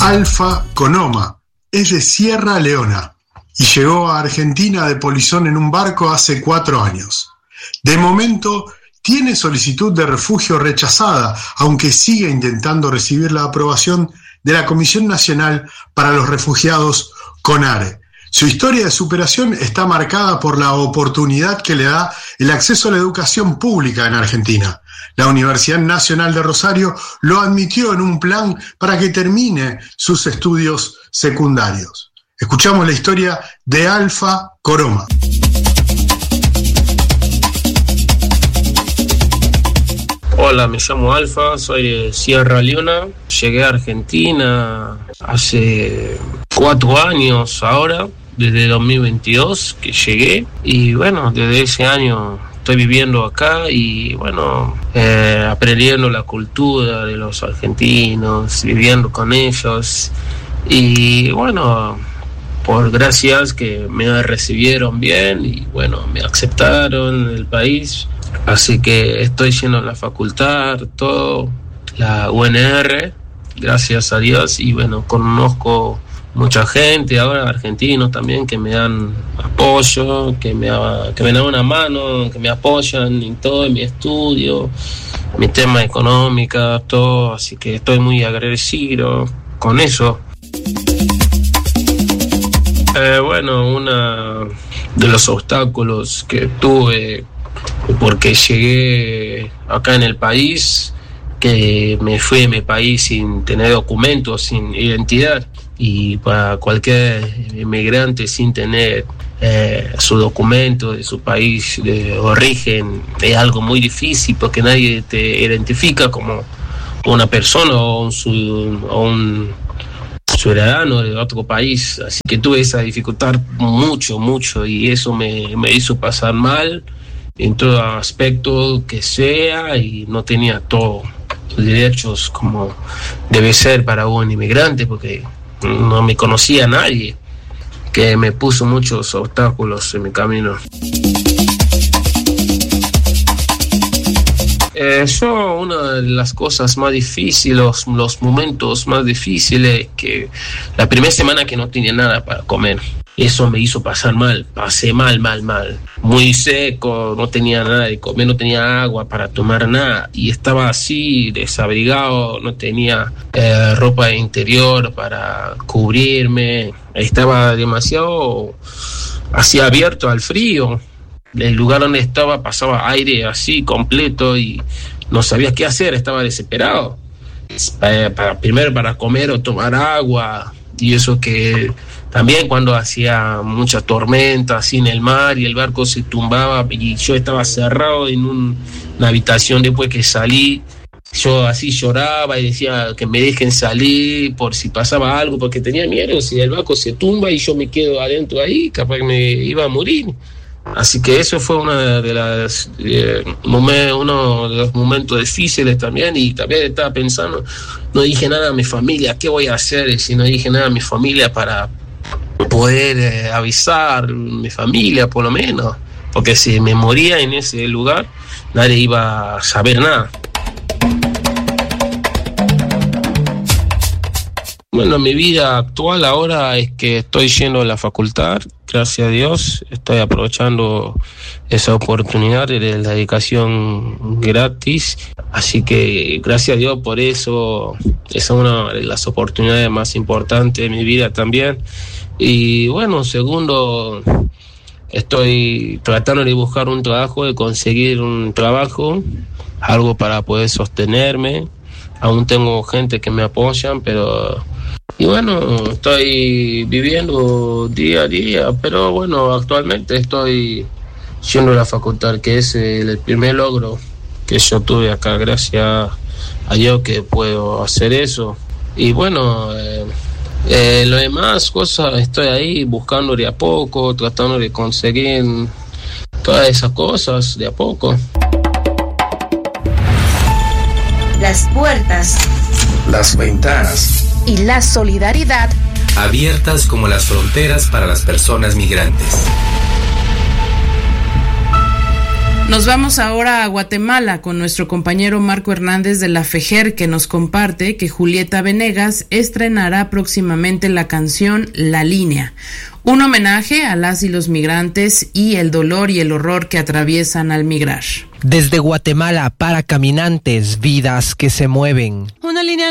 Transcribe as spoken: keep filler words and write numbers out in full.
Alfa Conoma, es de Sierra Leona y llegó a Argentina de polizón en un barco hace cuatro años. De momento tiene solicitud de refugio rechazada, aunque sigue intentando recibir la aprobación de la Comisión Nacional para los Refugiados, CONARE. Su historia de superación está marcada por la oportunidad que le da el acceso a la educación pública en Argentina. La Universidad Nacional de Rosario lo admitió en un plan para que termine sus estudios secundarios. Escuchamos la historia de Alfa Conoma. Hola, me llamo Alfa, soy de Sierra Leona. Llegué a Argentina hace cuatro años ahora, desde dos mil veintidós que llegué. Y bueno, desde ese año estoy viviendo acá y bueno, eh, aprendiendo la cultura de los argentinos, viviendo con ellos. Y bueno, por gracias que me recibieron bien y bueno, me aceptaron en el país. Así que estoy yendo a la facultad, todo, la U N R, gracias a Dios, y bueno, conozco mucha gente ahora, argentinos también, que me dan apoyo, que me, que me dan una mano, que me apoyan en todo, en mi estudio, mi tema económico, todo, así que estoy muy agradecido con eso. Eh, bueno, uno de los obstáculos que tuve porque llegué acá en el país, que me fui de mi país sin tener documentos, sin identidad, y para cualquier inmigrante sin tener eh, su documento de su país de origen es algo muy difícil porque nadie te identifica como una persona o un, o un ciudadano de otro país, así que tuve esa dificultad mucho, mucho, y eso me, me hizo pasar mal en todo aspecto que sea, y no tenía todos los derechos como debe ser para un inmigrante, porque no me conocía a nadie, que me puso muchos obstáculos en mi camino. Eh, yo, una de las cosas más difíciles, los, los momentos más difíciles, que la primera semana que no tenía nada para comer. Eso me hizo pasar mal, pasé mal, mal, mal. Muy seco, no tenía nada de comer, no tenía agua para tomar nada. Y estaba así, desabrigado, no tenía eh, ropa interior para cubrirme. Estaba demasiado así abierto al frío. El lugar donde estaba pasaba aire así completo y no sabía qué hacer, estaba desesperado. Para, para, primero para comer o tomar agua, y eso que también cuando hacía mucha tormenta así en el mar y el barco se tumbaba y yo estaba cerrado en un, una habitación. Después que salí, yo así lloraba y decía que me dejen salir por si pasaba algo, porque tenía miedo, si el barco se tumba y yo me quedo adentro ahí, capaz que me iba a morir. Así que eso fue una de las, eh, momen, uno de los momentos difíciles también, y también estaba pensando, no dije nada a mi familia, ¿qué voy a hacer si no dije nada a mi familia para poder eh, avisar a mi familia por lo menos? Porque si me moría en ese lugar, nadie iba a saber nada. Bueno, mi vida actual ahora es que estoy yendo a la facultad, gracias a Dios, estoy aprovechando esa oportunidad de la educación gratis, así que gracias a Dios por eso, esa es una de las oportunidades más importantes de mi vida también. Y bueno, segundo, estoy tratando de buscar un trabajo, de conseguir un trabajo, algo para poder sostenerme. Aún tengo gente que me apoyan, pero... Y bueno, estoy viviendo día a día, pero bueno, actualmente estoy yendo a la facultad, que es el primer logro que yo tuve acá, gracias a Dios que puedo hacer eso. Y bueno, eh, eh, lo demás cosas, estoy ahí buscando de a poco, tratando de conseguir todas esas cosas de a poco. Las puertas, las ventanas y la solidaridad abiertas como las fronteras para las personas migrantes. Nos vamos ahora a Guatemala con nuestro compañero Marco Hernández de la FEJER, que nos comparte que Julieta Venegas estrenará próximamente la canción La Línea, un homenaje a las y los migrantes y el dolor y el horror que atraviesan al migrar. Desde Guatemala para caminantes, vidas que se mueven. Una línea